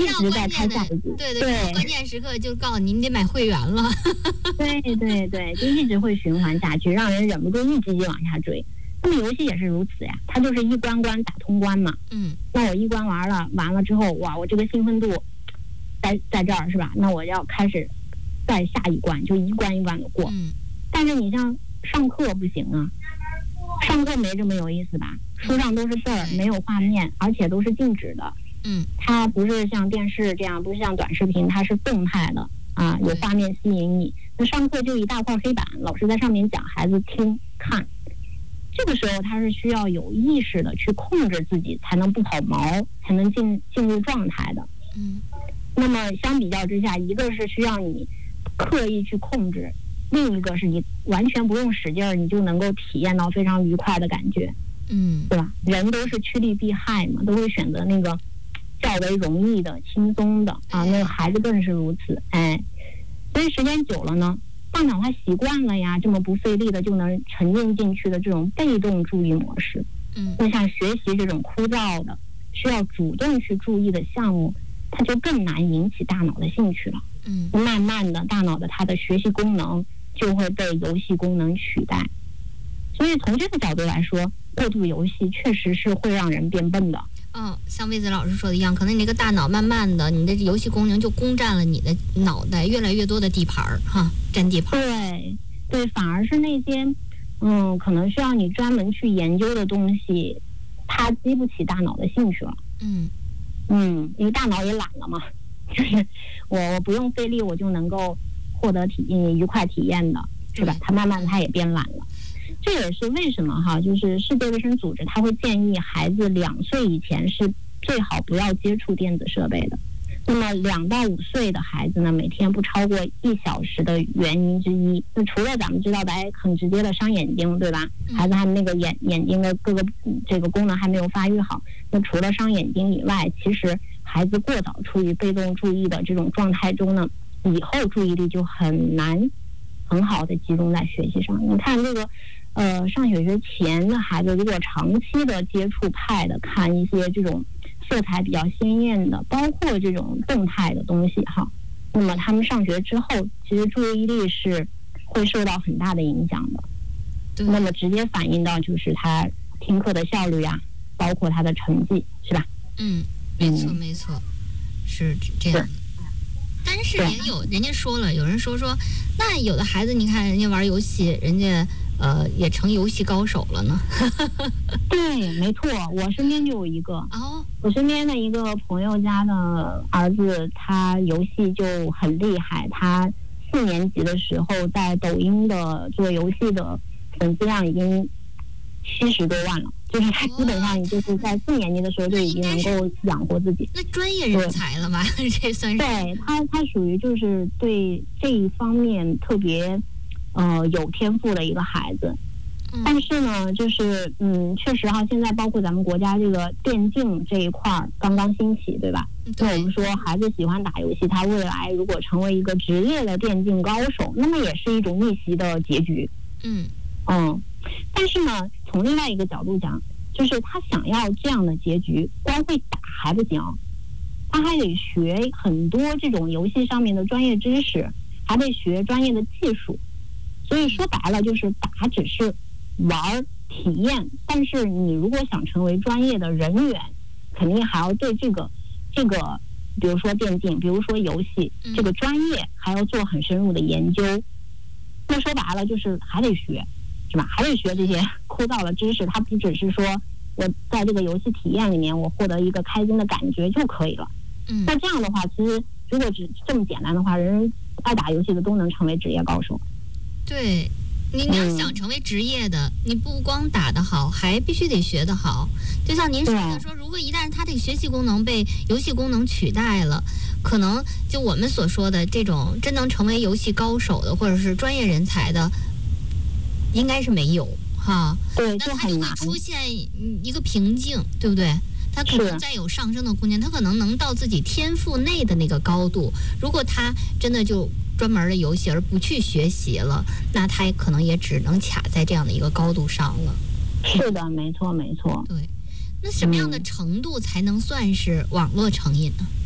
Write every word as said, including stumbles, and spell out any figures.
一直在拍下一步， 对对对，关键时刻就告诉你，你得买会员了。 对对对，就一直会循环下去，让人忍不住一集集往下追。那么游戏也是如此呀，它就是一关关打通关嘛。 嗯， 那我一关玩了，完了之后，哇，我这个兴奋度在在这儿是吧？那我要开始再下一关，就一关一关的过。 嗯， 但是你像上课不行啊，上课没这么有意思吧？书上都是字儿，没有画面，而且都是静止的。 嗯， 它不是像电视这样，不是像短视频，它是动态的啊，有画面吸引你。那上课就一大块黑板，老师在上面讲，孩子听看。这个时候他是需要有意识的去控制自己，才能不跑毛，才能进进入状态的。 嗯， 那么相比较之下，一个是需要你刻意去控制，另一个是你完全不用使劲儿，你就能够体验到非常愉快的感觉。 嗯， 对吧？人都是趋利避害嘛，都会选择那个较为容易的、轻松的啊。那个孩子更是如此，哎，所以时间久了呢，大脑它习惯了呀，这么不费力的就能沉浸进去的这种被动注意模式。 嗯， 那像学习这种枯燥的、需要主动去注意的项目，它就更难引起大脑的兴趣了。 嗯， 慢慢的，大脑的它的学习功能就会被游戏功能取代。所以从这个角度来说，过度游戏确实是会让人变笨的。 嗯，像魏子老师说的一样，可能你这个大脑慢慢的，你的游戏功能就攻占了你的脑袋越来越多的地盘儿，哈，占地盘。 对对，反而是那些嗯，可能需要你专门去研究的东西，它激不起大脑的兴趣了。 嗯嗯，因为大脑也懒了嘛，就是我我不用费力，我就能够获得体愉快体验的，是吧？它慢慢它也变懒了。这也是为什么哈，就是世界卫生组织它会建议孩子两岁以前是最好不要接触电子设备的。那么两到五岁的孩子呢，每天不超过一小时的原因之一，那除了咱们知道的哎很直接的伤眼睛，对吧？孩子还那个眼眼睛的各个这个功能还没有发育好，那除了伤眼睛以外，其实孩子过早处于被动注意的这种状态中呢，以后注意力就很难很好的集中在学习上。你看这个。呃，上小学前的孩子，如果长期的接触 Pad， 看一些这种色彩比较鲜艳的，包括这种动态的东西哈，那么他们上学之后，其实注意力是会受到很大的影响的。那么直接反映到就是他听课的效率啊，包括他的成绩，是吧？ 嗯，没错没错，是这样的。但是也有人家说了，有人说说，那有的孩子你看人家玩游戏，人家。呃，也成游戏高手了呢。 对，没错，我身边就有一个。 哦， 我身边的一个朋友家的儿子，他游戏就很厉害。他四年级的时候，在抖音的做游戏的粉丝量已经七十多万了，就是他基本上就是在四年级的时候就已经能够养活自己。 那专业人才了吧？这算是。 对他，他属于就是对这一方面特别。呃，有天赋的一个孩子，但是呢，就是嗯，确实哈，现在包括咱们国家这个电竞这一块儿刚刚兴起，对吧？那我们说孩子喜欢打游戏，他未来如果成为一个职业的电竞高手，那么也是一种逆袭的结局。 嗯嗯，但是呢，从另外一个角度讲，就是他想要这样的结局，光会打还不行，他还得学很多这种游戏上面的专业知识，还得学专业的技术。所以说白了就是打只是玩体验，但是你如果想成为专业的人员，肯定还要对这个这个比如说电竞，比如说游戏这个专业还要做很深入的研究。那说白了就是还得学，是吧？还得学这些枯燥的知识，它不只是说我在这个游戏体验里面我获得一个开心的感觉就可以了。 嗯， 那这样的话，其实如果只这么简单的话，人爱打游戏的都能成为职业高手。 对，你你要想成为职业的，嗯、你不光打得好，还必须得学得好。就像您说的说，如果一旦他这个学习功能被游戏功能取代了，可能就我们所说的这种真能成为游戏高手的，或者是专业人才的，应该是没有哈。 对， 那他就会出现一个瓶颈，对不对？他可能再有上升的空间，他可能能到自己天赋内的那个高度。如果他真的就专门的游戏而不去学习了，那他可能也只能卡在这样的一个高度上了。 是的，没错没错。 对，那什么样的程度才能算是网络成瘾呢？